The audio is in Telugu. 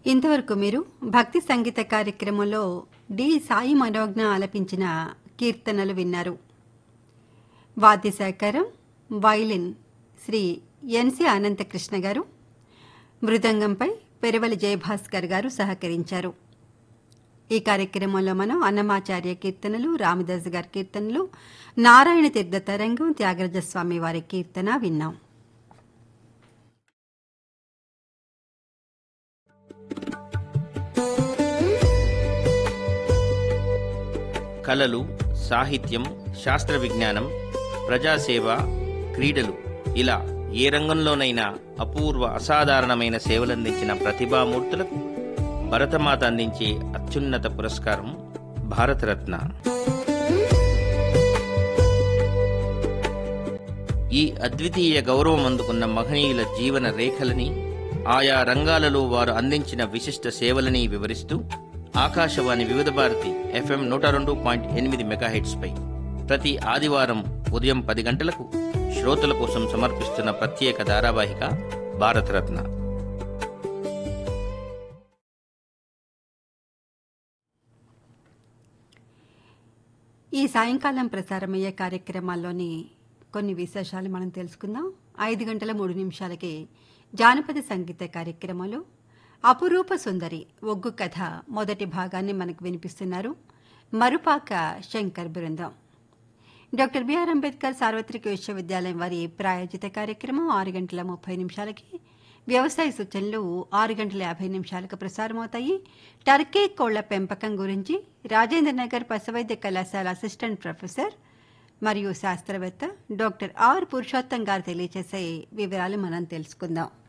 ఇంతవరకు మీరు భక్తి సంగీత కార్యక్రమంలో డి సాయి మనోజ్ఞ ఆలపించిన కీర్తనలు విన్నారు. వాద్య సహకారం వైలిన్ శ్రీ ఎన్సి అనంతకృష్ణ గారు, మృదంగంపై పెరవలి జయభాస్కర్ గారు సహకరించారు. ఈ కార్యక్రమంలో మనం అన్నమాచార్య కీర్తనలు, రామదాస్ గారి కీర్తనలు, నారాయణ తీర్థ తరంగం, త్యాగరాజస్వామి వారి కీర్తన విన్నాం. కళలు, సాహిత్యం, శాస్త్ర విజ్ఞానం, ప్రజాసేవ, క్రీడలు ఇలా ఏ రంగంలోనైనా అపూర్వ అసాధారణమైన సేవలందించిన ప్రతిభామూర్తులకు భరతమాత అందించే అత్యున్నత పురస్కారం భారతరత్న. ఈ అద్వితీయ గౌరవం అందుకున్న మహనీయుల జీవన రేఖలని, ఆయా రంగాలలో వారు అందించిన విశిష్ట సేవలని వివరిస్తూ ఆకాశవాణి వివిధ భారతి FM 102.8 మెగాహెర్ట్జ్ పై ప్రతి ఆదివారం ఉదయం 10 గంటలకు శ్రోతల కోసం సమర్పిస్తున్న ప్రత్యేక ధారావాహిక భారతరత్న. ఈ సాయంకాలం ప్రసారమయ్యే కార్యక్రమాల్లోని కొన్ని విశేషాలు మనం తెలుసుకుందాం. 5:03 జానపద సంగీత కార్యక్రమంలో అపురూప సుందరి ఒగ్గు కథ మొదటి భాగాన్ని మనకు వినిపిస్తున్నారు మరుపాక శంకర్ బృందం. డాక్టర్ బిఆర్ అంబేద్కర్ సార్వత్రిక విశ్వవిద్యాలయం వారి ప్రాయోజిత కార్యక్రమం 6:30 వ్యవసాయ సూచనలు 6:50 ప్రసారమవుతాయి. టర్కీ కోళ్ల పెంపకం గురించి రాజేంద్రనగర్ పశువైద్య కళాశాల అసిస్టెంట్ ప్రొఫెసర్ మరియు శాస్త్రవేత్త డాక్టర్ ఆర్ పురుషోత్తం గారు తెలియజేసే వివరాలు మనం తెలుసుకుందాం.